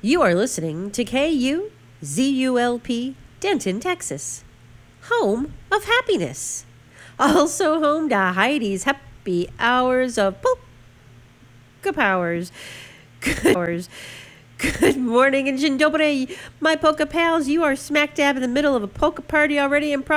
You are listening to KUZULP, Denton, Texas, home of happiness. Also home to Heidi's happy hours of polka powers. Good morning and dzień dobry, my polka pals. You are smack dab in the middle of a polka party already in progress.